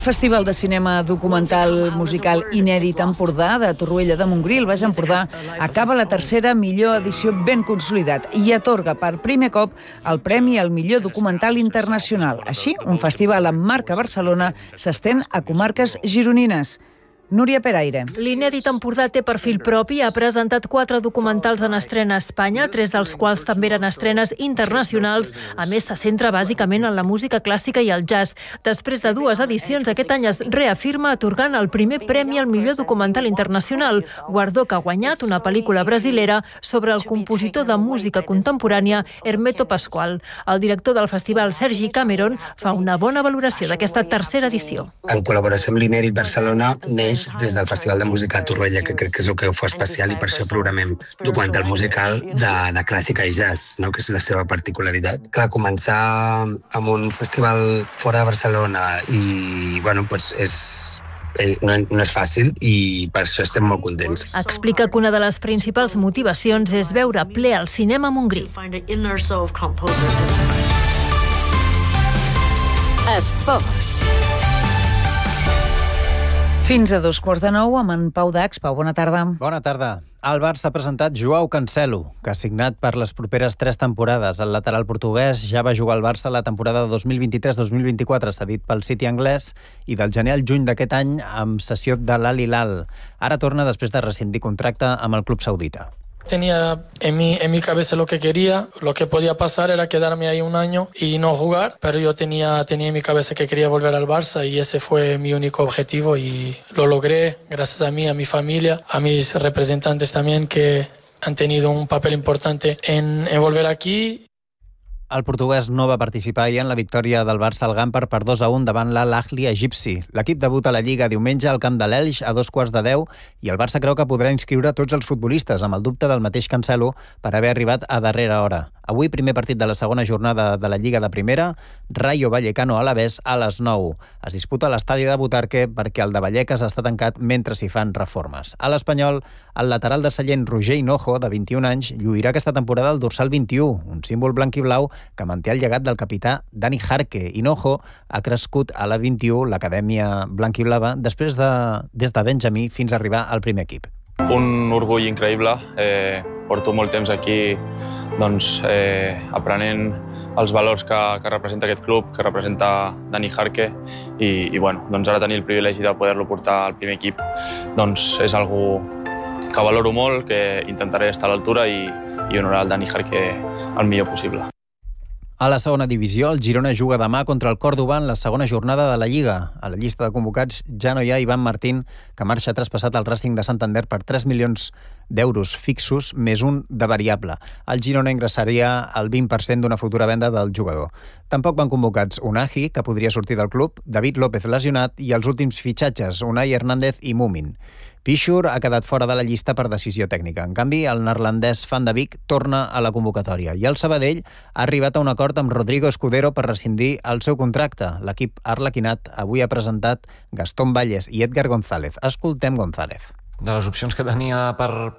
Festival de cinema documental musical inèdit Empordà de Torroella de Montgrí, el Baix Empordà, acaba la tercera millor edició ben consolidat i atorga per primer cop el Premi al millor documental internacional. Així, un festival amb marca a Barcelona s'estén a comarques gironines. Núria Peraire. L'Inèdit Empordà té perfil propi, ha presentat 4 documentals en estrena a Espanya, 3 dels quals també eren estrenes internacionals. A més, se centra bàsicament en la música clàssica i el jazz. Després de 2 edicions, aquest any es reafirma atorgant el primer premi al millor documental internacional, guardó que ha guanyat una pel·lícula brasilera sobre el compositor de música contemporània Hermeto Pascoal. El director del festival, Sergi Cameron, fa una bona valoració d'aquesta tercera edició. En col·laboració amb l'Inèdit Barcelona neix des del Festival de Música a Torroella, que crec que és el que ho fa especial, i per això programem documental musical de clàssica i jazz, no? Que és la seva particularitat. Clar, començar amb un festival fora de Barcelona i, bueno, pues no és fàcil i per això estem molt contents. Explica que una de les principals motivacions és veure ple al cinema a Montgrí. Esports. Fins a 8:45 amb en Pau Dax. Pau, bona tarda. Bona tarda. Al Barça ha presentat Joao Cancelo, que ha signat per les properes 3 temporades. El lateral portuguès ja va jugar al Barça la temporada 2023-2024, cedit pel City anglès, i del gener al juny d'aquest any amb cessió de l'Al Hilal. Ara torna després de rescindir contracte amb el club saudita. Tenía en mi cabeza lo que quería, lo que podía pasar era quedarme ahí un año y no jugar, pero yo tenía en mi cabeza que quería volver al Barça y ese fue mi único objetivo y lo logré gracias a mí, a mi familia, a mis representantes también que han tenido un papel importante en volver aquí. El portuguès no va participar ahir en la victòria del Barça al Gamper per 2-1 davant l'Al-Ahly egipci. L'equip debuta a la Lliga diumenge al camp de l'Elx a 2:15 i el Barça creu que podrà inscriure tots els futbolistes, amb el dubte del mateix Cancelo per haver arribat a darrera hora. Avui, primer partit de la segona jornada de la Lliga de Primera, Rayo Vallecano Alavés a les 9. Es disputa a l'estadi de Butarque perquè el de Vallecas està tancat mentre s'hi fan reformes. A l'Espanyol, el lateral de Sallent Roger Hinojo, de 21 anys, lluirà aquesta temporada el dorsal 21, un símbol blanc i blau que manté el llegat del capità Dani Jarque. Hinojo ha crescut a la 21, l'acadèmia blanquiblava, des de Benjamí fins a arribar al primer equip. Un orgull increïble. Porto molt temps aquí aprenent els valors que representa aquest club, que representa Dani Jarque, i ara tenir el privilegi de poder-lo portar al primer equip és algo que valoro molt, que intentaré estar a l'altura i honorar el Dani Jarque el millor possible. A la segona divisió, el Girona juga demà contra el Còrdova en la segona jornada de la Lliga. A la llista de convocats ja no hi ha Ivan Martín, que marxa traspassat al Racing de Santander per 3 milions d'euros fixos més un de variable. El Girona ingressaria el 20% d'una futura venda del jugador. Tampoc van convocats Unai, que podria sortir del club, David López lesionat i els últims fitxatges, Unai Hernández i Mumin. Pichur ha quedat fora de la llista per decisió tècnica. En canvi, el neerlandès Van de Beek torna a la convocatòria. I el Sabadell ha arribat a un acord amb Rodrigo Escudero per rescindir el seu contracte. L'equip arlequinat avui ha presentat Gastón Valles i Edgar González. Escoltem González. De les opcions que tenia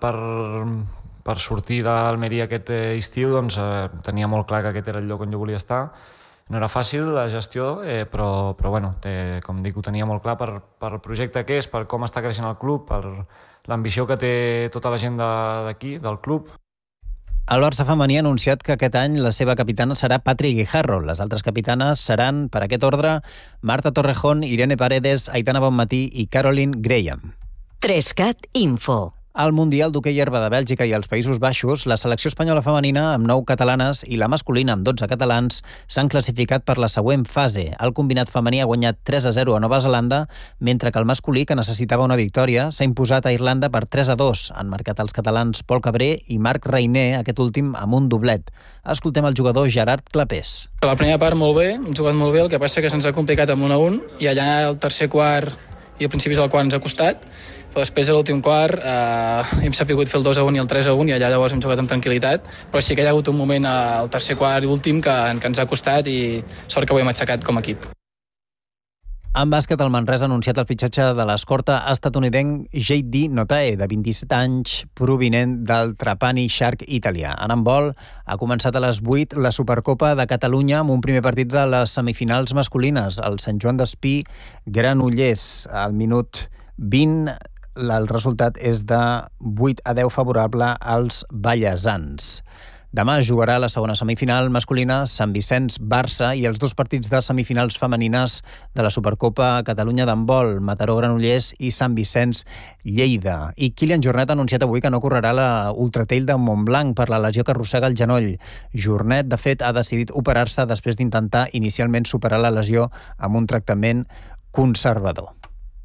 per sortir d'Almeria aquest estiu, tenia molt clar que aquest era el lloc on jo volia estar. No era fàcil la gestió, però com dic, ho tenia molt clar per el projecte que és, per com està creixent el club, per l'ambició que té tota la gent d'aquí, del club. El Barça femení ha anunciat que aquest any la seva capitana serà Patri Guijarro. Les altres capitanes seran, per aquest ordre, Marta Torrejón, Irene Paredes, Aitana Bonmatí i Caroline Graham. 3CAT Info. Al Mundial d'Hoquei Herba de Bèlgica i els Països Baixos, la selecció espanyola femenina, amb 9 catalanes, i la masculina, amb 12 catalans, s'han classificat per la següent fase. El combinat femení ha guanyat 3-0 a Nova Zelanda, mentre que el masculí, que necessitava una victòria, s'ha imposat a Irlanda per 3-2. Han marcat els catalans Pol Cabré i Marc Reiner, aquest últim amb un doblet. Escoltem el jugador Gerard Clapés. La primera part molt bé, hem jugat molt bé, el que passa que se'ns ha complicat amb 1-1, i allà el tercer quart i al principi és el quart ens ha costat, però després a l'últim quart hem sabut fer el 2-1 i el 3-1 i allà llavors hem jugat amb tranquil·litat, però sí que hi ha hagut un moment al tercer quart i últim que ens ha costat i sort que ho hem aixecat com a equip. En bàsquet, el Manresa ha anunciat el fitxatge de l'escorta estatunidenc J.D. Notae, de 27 anys, provinent del Trapani Shark italià. En handbol, ha començat a les 8 la Supercopa de Catalunya amb un primer partit de les semifinals masculines. El Sant Joan d'Espí, Granollers, al minut 20, el resultat és de 8-10 favorable als ballesans. Demà jugarà la segona semifinal masculina Sant Vicenç-Barça i els dos partits de semifinals femenines de la Supercopa Catalunya d'handbol, Mataró-Granollers i Sant Vicenç-Lleida. I Kilian Jornet ha anunciat avui que no correrà la Ultratrail de Montblanc per la lesió que arrossega el genoll. Jornet, de fet, ha decidit operar-se després d'intentar inicialment superar la lesió amb un tractament conservador.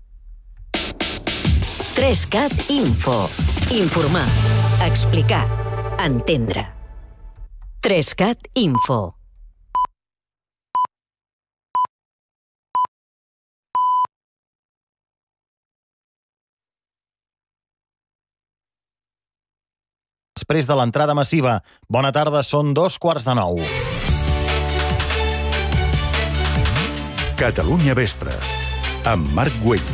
3CAT Info. Informar, explicar, entendre. 3CAT Info. Després de l'entrada massiva. Bona tarda, són 8:45. Catalunya Vespre, amb Marc Güell.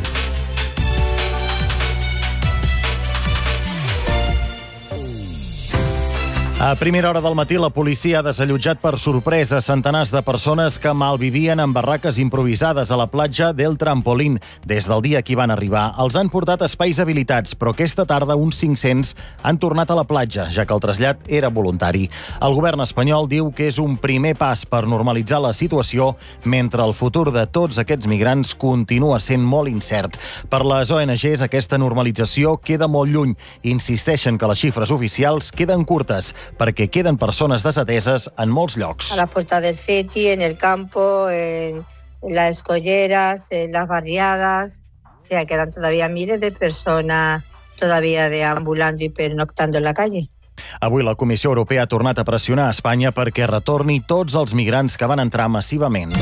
A primera hora del matí, la policia ha desallotjat per sorpresa centenars de persones que malvivien en barraques improvisades a la platja del Trampolín. Des del dia que hi van arribar, els han portat a espais habilitats, però aquesta tarda uns 500 han tornat a la platja, ja que el trasllat era voluntari. El govern espanyol diu que és un primer pas per normalitzar la situació, mentre el futur de tots aquests migrants continua sent molt incert. Per les ONGs, aquesta normalització queda molt lluny. Insisteixen que les xifres oficials queden curtes, perquè queden persones desateses en molts llocs. A la Puerta del Ceti, en el campo, en las escolleras, en las barriadas. O sea, quedan todavía miles de personas todavía deambulando y pernoctando en la calle. Avui la Comissió Europea ha tornat a pressionar a Espanya perquè retorni tots els migrants que van entrar massivament.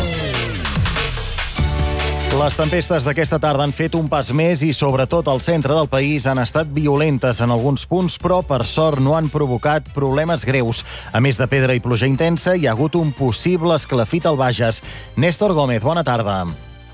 Les tempestes d'aquesta tarda han fet un pas més i, sobretot, al centre del país han estat violentes en alguns punts, però, per sort, no han provocat problemes greus. A més de pedra i pluja intensa, hi ha hagut un possible esclafit al Bages. Néstor Gómez, bona tarda.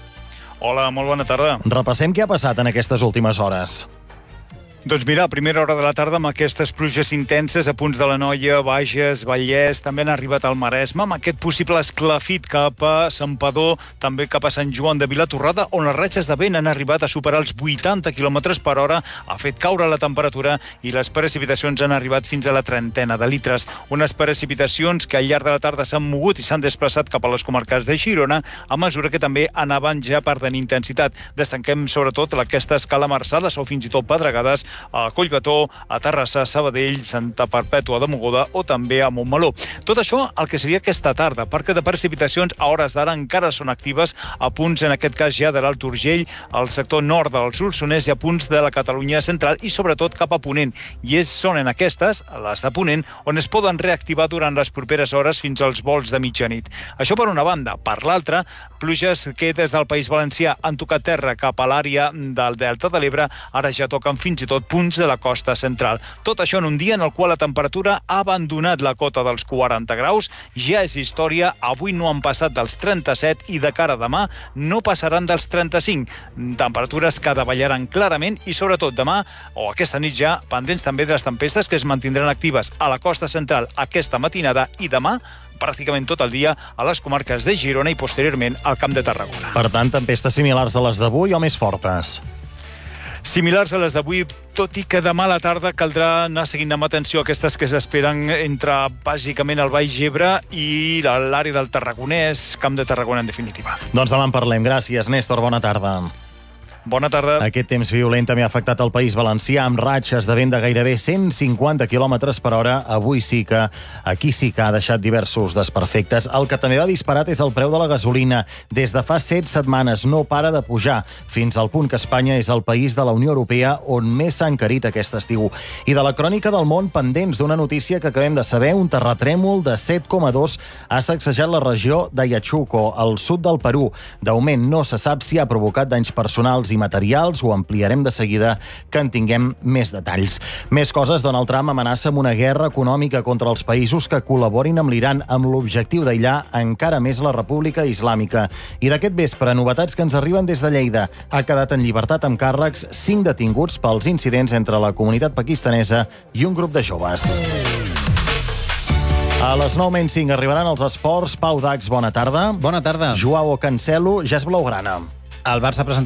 Hola, molt bona tarda. Repassem què ha passat en aquestes últimes hores. Doncs mira, a primera hora de la tarda, amb aquestes pluges intenses a punts de l'Anoia, Bages, Vallès, també han arribat al Maresme, amb aquest possible esclafit cap a Santpedor, també cap a Sant Joan de Vilatorrada, on les ratxes de vent han arribat a superar els 80 km per hora, ha fet caure la temperatura i les precipitacions han arribat fins a la 30 de litres. Unes precipitacions que al llarg de la tarda s'han mogut i s'han desplaçat cap a les comarques de Girona, a mesura que també anaven ja perdent intensitat. Destaquem sobretot aquestes calamarsades o fins i tot pedregades a Collbató, a Terrassa, Sabadell, Santa Perpètua de Mogoda o també a Montmeló. Tot això el que seria aquesta tarda, perquè de precipitacions a hores d'ara encara són actives a punts, en aquest cas ja de l'Alt Urgell, al sector nord del Solsonès i a punts de la Catalunya central i sobretot cap a Ponent. I són en aquestes, les de Ponent, on es poden reactivar durant les properes hores fins als vols de mitjanit. Això per una banda. Per l'altra, pluges que des del País Valencià han tocat terra cap a l'àrea del Delta de l'Ebre, ara ja toquen fins i tot punts de la costa central. Tot això en un dia en el qual la temperatura ha abandonat la cota dels 40 graus, ja és història, avui no han passat dels 37 i de cara a demà no passaran dels 35. Temperatures que davallaran clarament i sobretot demà, o aquesta nit ja, pendents també de les tempestes que es mantindran actives a la costa central aquesta matinada i demà pràcticament tot el dia a les comarques de Girona i posteriorment al Camp de Tarragona. Per tant, tempestes similars a les d'avui o més fortes? Similars a les d'avui, tot i que demà a la tarda caldrà anar seguint amb atenció aquestes que s'esperen entre, bàsicament, el Baix Ebre i l'àrea del Tarragonès, Camp de Tarragona, en definitiva. Doncs demà en parlem. Gràcies, Néstor. Bona tarda. Bona tarda. Aquest temps violent també ha afectat el País Valencià amb ratxes de vent de gairebé 150 km per hora. Avui sí que, aquí sí que ha deixat diversos desperfectes. El que també va disparat és el preu de la gasolina. Des de fa 7 setmanes no para de pujar, fins al punt que Espanya és el país de la Unió Europea on més s'ha encarit aquest estiu. I de la crònica del món, pendents d'una notícia que acabem de saber, un terratrèmol de 7,2 ha sacsejat la regió d'Ayachuco, al sud del Perú. De moment no se sap si ha provocat danys personals i i materials. Ho ampliarem de seguida que en tinguem més detalls. Més coses. Donald Trump amenaça amb una guerra econòmica contra els països que col·laborin amb l'Iran amb l'objectiu d'aïllar encara més la República Islàmica. I d'aquest vespre, novetats que ens arriben des de Lleida. Ha quedat en llibertat amb càrrecs 5 detinguts pels incidents entre la comunitat pakistanesa i un grup de joves. A les 9:05 arribaran els esports. Pau Dax, bona tarda. Bona tarda. Joao Cancelo ja és blaugrana. El Barça presenta